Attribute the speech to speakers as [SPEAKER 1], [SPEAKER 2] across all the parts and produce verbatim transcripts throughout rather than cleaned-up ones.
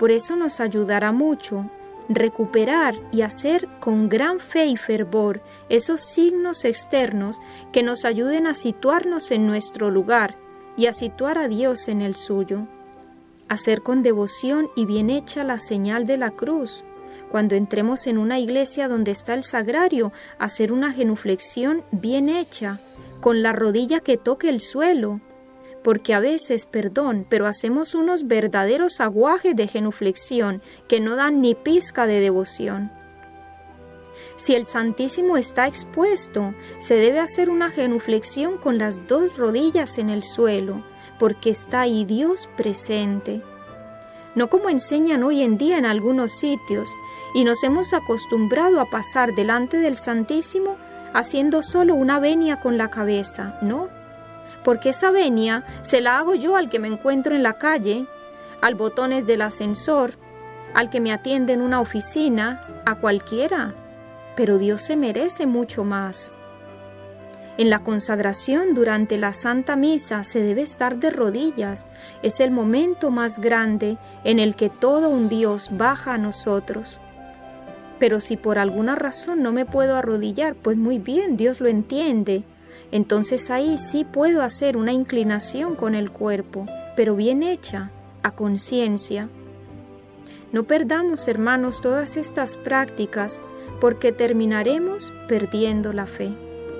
[SPEAKER 1] Por eso nos ayudará mucho recuperar y hacer con gran fe y fervor esos signos externos que nos ayuden a situarnos en nuestro lugar y a situar a Dios en el suyo. Hacer con devoción y bien hecha la señal de la cruz. Cuando entremos en una iglesia donde está el sagrario, hacer una genuflexión bien hecha, con la rodilla que toque el suelo, porque a veces, perdón, pero hacemos unos verdaderos aguajes de genuflexión que no dan ni pizca de devoción. Si el Santísimo está expuesto, se debe hacer una genuflexión con las dos rodillas en el suelo, porque está ahí Dios presente. No como enseñan hoy en día en algunos sitios, y nos hemos acostumbrado a pasar delante del Santísimo haciendo solo una venia con la cabeza, ¿no? Porque esa venia se la hago yo al que me encuentro en la calle, al botones del ascensor, al que me atiende en una oficina, a cualquiera. Pero Dios se merece mucho más. En la consagración durante la Santa Misa se debe estar de rodillas. Es el momento más grande en el que todo un Dios baja a nosotros. Pero si por alguna razón no me puedo arrodillar, pues muy bien, Dios lo entiende. Entonces ahí sí puedo hacer una inclinación con el cuerpo, pero bien hecha, a conciencia. No perdamos, hermanos, todas estas prácticas, porque terminaremos perdiendo la fe.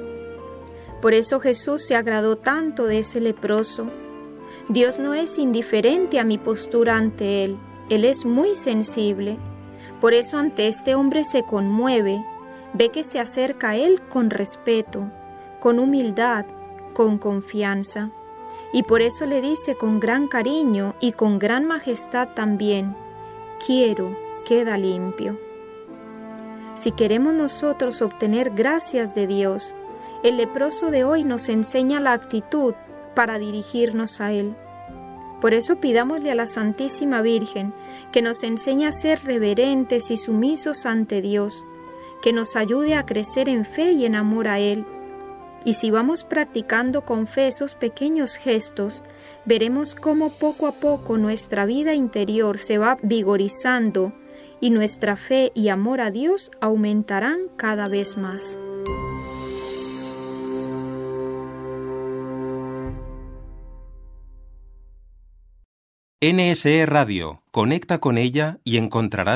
[SPEAKER 1] Por eso Jesús se agradó tanto de ese leproso. Dios no es indiferente a mi postura ante Él, Él es muy sensible. Por eso ante este hombre se conmueve, ve que se acerca a Él con respeto, con humildad, con confianza. Y por eso le dice con gran cariño y con gran majestad también, quiero, queda limpio. Si queremos nosotros obtener gracias de Dios, el leproso de hoy nos enseña la actitud para dirigirnos a Él. Por eso pidámosle a la Santísima Virgen que nos enseñe a ser reverentes y sumisos ante Dios, que nos ayude a crecer en fe y en amor a Él. Y si vamos practicando con fe esos pequeños gestos, veremos cómo poco a poco nuestra vida interior se va vigorizando y nuestra fe y amor a Dios aumentarán cada vez más.
[SPEAKER 2] N S E Radio. Conecta con ella y encontrarás